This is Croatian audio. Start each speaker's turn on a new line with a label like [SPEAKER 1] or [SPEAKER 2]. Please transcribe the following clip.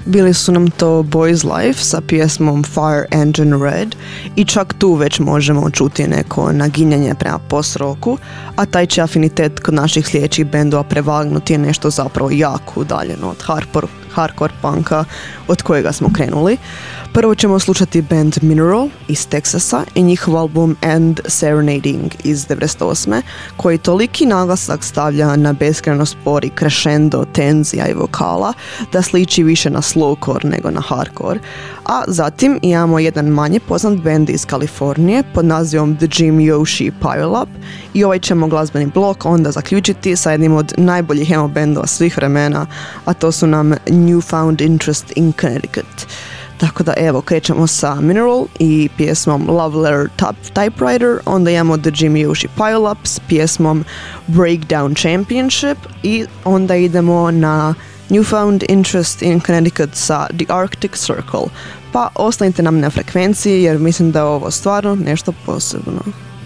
[SPEAKER 1] bili su nam to Boys Life sa pjesmom Fire Engine Red i čak tu već možemo čuti neko naginjanje prema post-rocku, a taj će afinitet kod naših sljedećih bendova prevagnuti je nešto zapravo jako udaljeno od hardcore punka od kojega smo krenuli. Prvo ćemo slušati band Mineral iz Teksasa i njihov album End Serenading iz 98. koji toliki naglasak stavlja na beskrajno spori crescendo tenzija i vokala da sliči više na slowcore nego na hardcore. A zatim imamo jedan manje poznat band iz Kalifornije pod nazivom The Jim Yoshi Pile Up i ovaj ćemo glazbeni blok onda zaključiti sa jednim od najboljih emo bendova svih vremena, a to su nam Newfound Interest in Connecticut. Tako da evo, krećemo sa Mineral i pjesmom Love Letter Typewriter, onda imamo The Jim Yoshi Pile Up s pjesmom Breakdown Championship i onda idemo na Newfound Interest in Connecticut sa The Arctic Circle. Pa ostanite nam na frekvenciji jer mislim da je ovo stvarno nešto posebno.